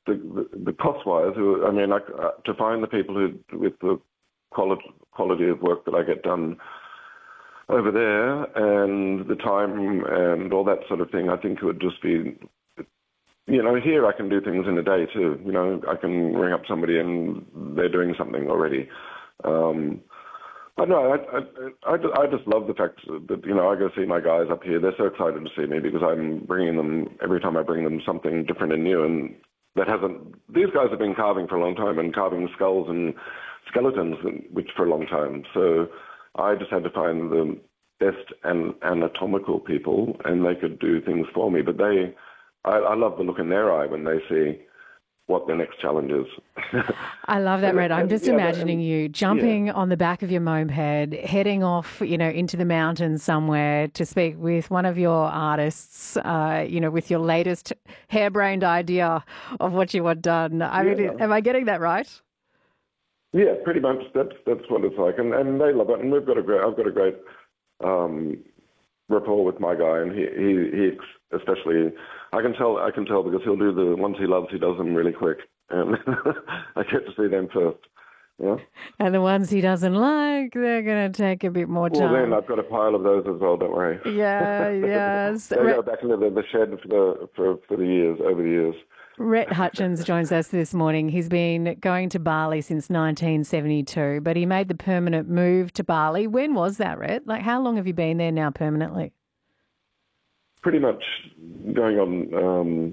the cost-wise, I mean, to find the people who, with the quality of work that I get done over there and the time and all that sort of thing, I think it would just be, here I can do things in a day too. I can ring up somebody and they're doing something already. But no, I just love the fact that, I go see my guys up here. They're so excited to see me because I'm bringing them, every time I bring them something different and new, and these guys have been carving for a long time and carving skulls and skeletons, which for a long time. So I just had to find the best and anatomical people, and they could do things for me. But I love the look in their eye when they see what the next challenge is. I love that, Red. I'm just imagining you jumping on the back of your moped, heading off, into the mountains somewhere to speak with one of your artists, with your latest harebrained idea of what you want done. I mean, am I getting that right? Yeah, pretty much. That's what it's like, and they love it. And I've got a great rapport with my guy, and he especially, I can tell because he'll do the ones he loves, he does them really quick, and I get to see them first. Yeah. And the ones he doesn't like, they're going to take a bit more time. Well, then I've got a pile of those as well. Don't worry. Yeah, yes. They go back into the shed for the years, over the years. Rhett Hutchins joins us this morning. He's been going to Bali since 1972, but he made the permanent move to Bali. When was that, Rhett? Like, how long have you been there now permanently? Pretty much going on,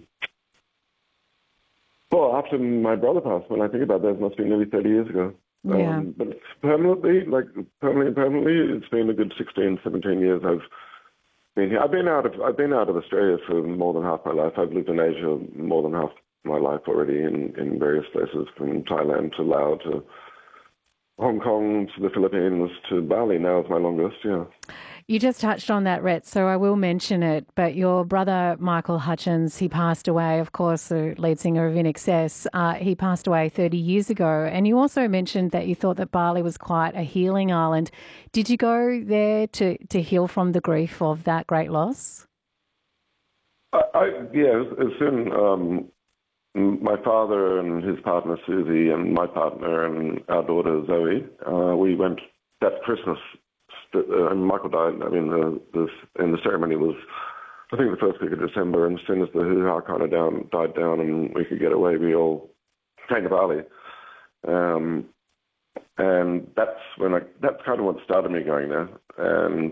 after my brother passed, when I think about that, it must be nearly 30 years ago. Yeah. But permanently, it's been a good 16, 17 years I've been here. I've been out of Australia for more than half my life. I've lived in Asia more than half my life already in various places, from Thailand to Laos to Hong Kong to the Philippines to Bali. Now is my longest, yeah. You just touched on that, Rhett, so I will mention it. But your brother, Michael Hutchins, he passed away, of course, the lead singer of INXS. He passed away 30 years ago. And you also mentioned that you thought that Bali was quite a healing island. Did you go there to heal from the grief of that great loss? As soon my father and his partner, Susie, and my partner and our daughter, Zoe, we went that Christmas. And Michael died. I mean, the ceremony was, I think, the first week of December. And as soon as the hoo-ha kind of died down and we could get away, we all came to Bali. And that's kind of what started me going there. And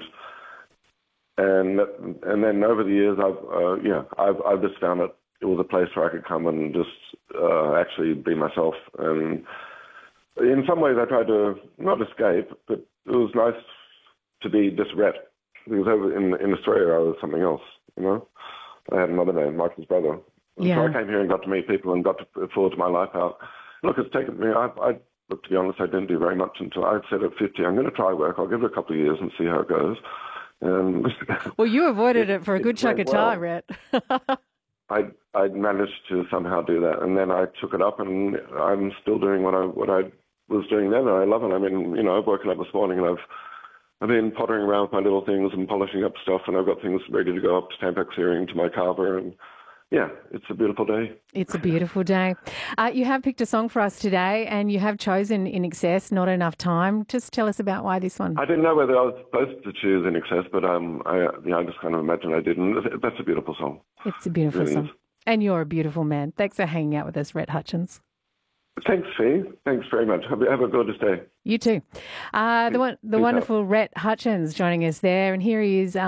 then over the years, I've just found it was a place where I could come and just actually be myself. And in some ways, I tried to not escape, but it was nice to be just Rhett, because over in Australia I was something else, I had another name, Michael's brother. Yeah. So I came here and got to meet people and got to forge my life out. Look, it's taken me, to be honest, I didn't do very much until I said at 50, I'm going to try work, I'll give it a couple of years and see how it goes. And well, you avoided it for a good chunk of time, Rhett. I managed to somehow do that, and then I took it up, and I'm still doing what I was doing then, and I love it. I mean, I've woken up this morning and I've been pottering around with my little things and polishing up stuff, and I've got things ready to go up to Tampax Earring to my carver, and yeah, it's a beautiful day. It's a beautiful day. You have picked a song for us today, and you have chosen INXS, Not Enough Time. Just tell us about why this one. I didn't know whether I was supposed to choose INXS, but I just kind of imagined I didn't. That's a beautiful song. It's a beautiful song. And you're a beautiful man. Thanks for hanging out with us, Rhett Hutchins. Thanks, Fee. Thanks very much. Have a gorgeous day. You too. The wonderful Rhett Hutchins joining us there, and here he is.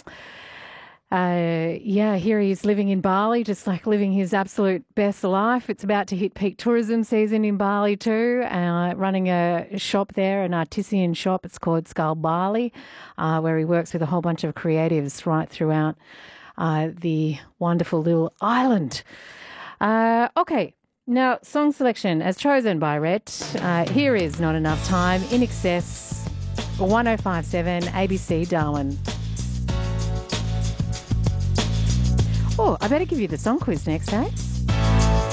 Here he is living in Bali, just like living his absolute best life. It's about to hit peak tourism season in Bali too. Running a shop there, an artisan shop. It's called Skull Bali, where he works with a whole bunch of creatives right throughout the wonderful little island. Okay. Now, song selection as chosen by Rhett. Here is Not Enough Time, INXS, 1057 ABC Darwin. Oh, I better give you the song quiz next, eh?